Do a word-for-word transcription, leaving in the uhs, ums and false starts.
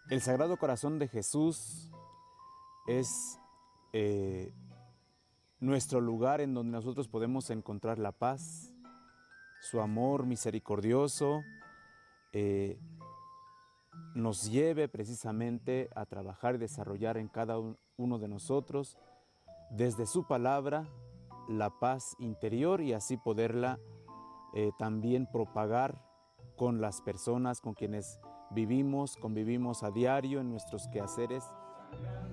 El Sagrado Corazón de Jesús es eh, nuestro lugar en donde nosotros podemos encontrar la paz, su amor misericordioso, eh, nos lleve precisamente a trabajar y desarrollar en cada uno de nosotros, desde su palabra, la paz interior y así poderla eh, también propagar con las personas con quienes vivimos, convivimos a diario en nuestros quehaceres.